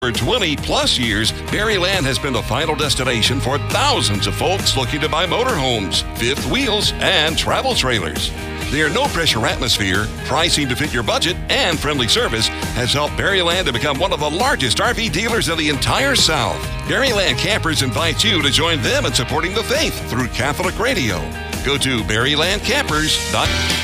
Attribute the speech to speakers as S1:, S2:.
S1: For 20 plus years, Berryland has been the final destination for thousands of folks looking to buy motorhomes, fifth wheels, and travel trailers. Their no-pressure atmosphere, pricing to fit your budget, and friendly service has helped Berryland to become one of the largest RV dealers in the entire South. Berryland Campers invites you to join them in supporting the faith through Catholic Radio. Go to berrylandcampers.com.